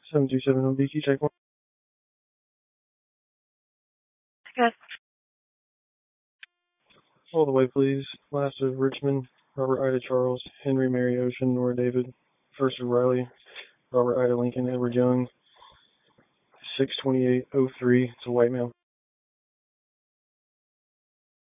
727 on BQ, check one. Yes. All the way, please. Last of Richmond, Robert Ida Charles, Henry Mary Ocean, Nora David, First of Riley, Robert Ida Lincoln, Edward Young, 62803. It's a white male.